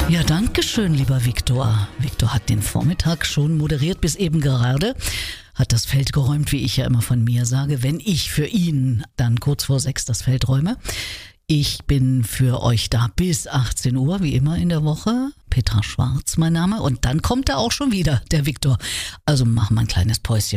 Ja, danke schön, lieber Viktor. Viktor hat den Vormittag schon moderiert bis eben gerade. Hat das Feld geräumt, wie ich ja immer von mir sage, wenn ich für ihn dann kurz vor 6 das Feld räume. Ich bin für euch da bis 18 Uhr, wie immer in der Woche. Petra Schwarz, mein Name. Und dann kommt er auch schon wieder, der Viktor. Also machen wir ein kleines Päuschen.